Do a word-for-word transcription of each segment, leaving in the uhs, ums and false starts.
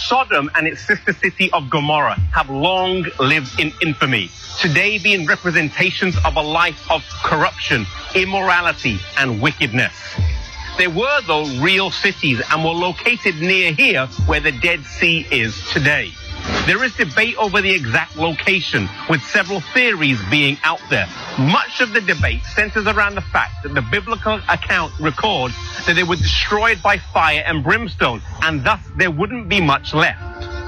Sodom and its sister city of Gomorrah have long lived in infamy, today being representations of a life of corruption, immorality, and wickedness. There were, though, real cities and were located near here where the Dead Sea is today. There is debate over the exact location, with several theories being out there. Much of the debate centers around the fact that the biblical account records that they were destroyed by fire and brimstone, and thus there wouldn't be much left.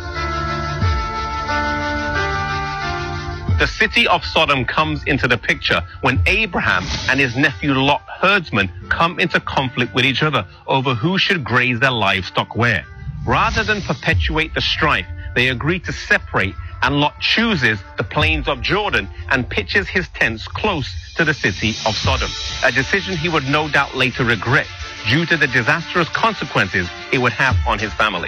The city of Sodom comes into the picture when Abraham and his nephew Lot, herdsmen, come into conflict with each other over who should graze their livestock where. Rather than perpetuate the strife, they agree to separate, and Lot chooses the plains of Jordan and pitches his tents close to the city of Sodom, a decision he would no doubt later regret due to the disastrous consequences it would have on his family.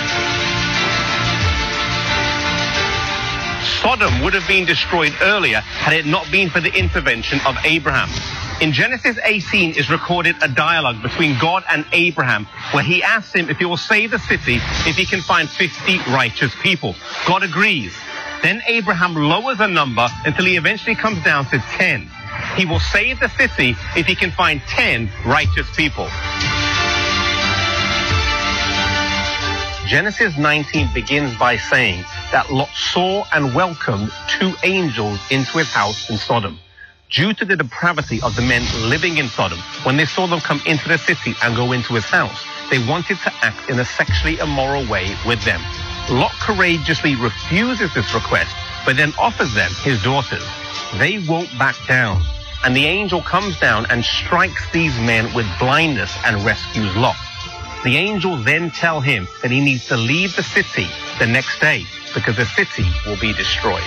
Sodom would have been destroyed earlier had it not been for the intervention of Abraham. In Genesis eighteen is recorded a dialogue between God and Abraham where he asks him if he will save the city if he can find fifty righteous people. God agrees. Then Abraham lowers the number until he eventually comes down to ten. He will save the city if he can find ten righteous people. Genesis nineteen begins by saying that Lot saw and welcomed two angels into his house in Sodom. Due to the depravity of the men living in Sodom, when they saw them come into the city and go into his house, they wanted to act in a sexually immoral way with them. Lot courageously refuses this request, but then offers them his daughters. They won't back down, and the angel comes down and strikes these men with blindness and rescues Lot. The angels then tell him that he needs to leave the city the next day because the city will be destroyed.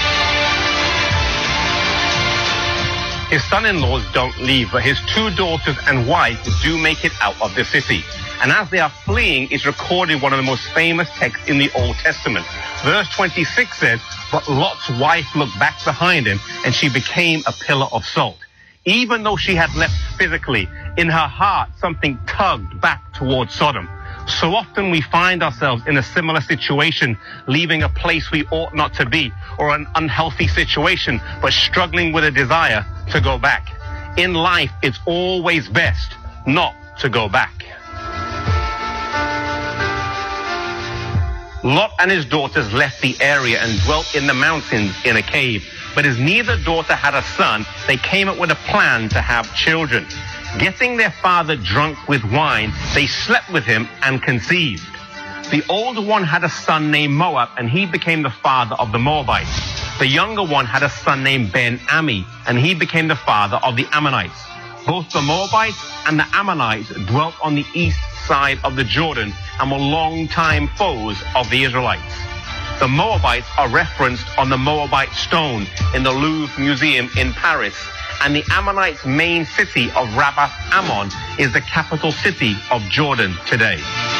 His son-in-laws don't leave, but his two daughters and wife do make it out of the city. And as they are fleeing, it's recorded one of the most famous texts in the Old Testament. Verse twenty-six says, "But Lot's wife looked back behind him, and she became a pillar of salt." Even though she had left physically, in her heart something tugged back towards Sodom. So often we find ourselves in a similar situation, leaving a place we ought not to be, or an unhealthy situation, but struggling with a desire to go back. In life, it's always best not to go back. Lot and his daughters left the area and dwelt in the mountains in a cave. But as neither daughter had a son, they came up with a plan to have children. Getting their father drunk with wine, they slept with him and conceived. The older one had a son named Moab, and he became the father of the Moabites. The younger one had a son named Ben-Ammi, and he became the father of the Ammonites. Both the Moabites and the Ammonites dwelt on the east side of the Jordan and were long-time foes of the Israelites. The Moabites are referenced on the Moabite stone in the Louvre Museum in Paris, and the Ammonites' main city of Rabbath Ammon is the capital city of Jordan today.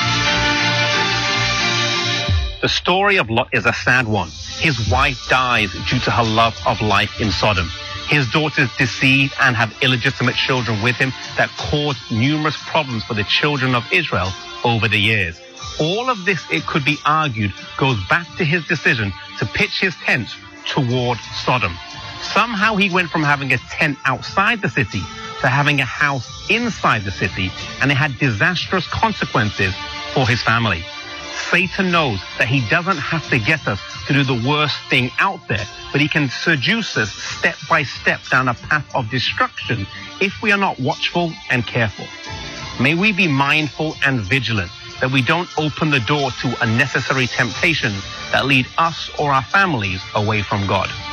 The story of Lot is a sad one. His wife dies due to her love of life in Sodom. His daughters deceive and have illegitimate children with him that cause numerous problems for the children of Israel over the years. All of this, it could be argued, goes back to his decision to pitch his tents toward Sodom. Somehow he went from having a tent outside the city to having a house inside the city, and it had disastrous consequences for his family. Satan knows that he doesn't have to get us to do the worst thing out there, but he can seduce us step by step down a path of destruction if we are not watchful and careful. May we be mindful and vigilant that we don't open the door to unnecessary temptations that lead us or our families away from God.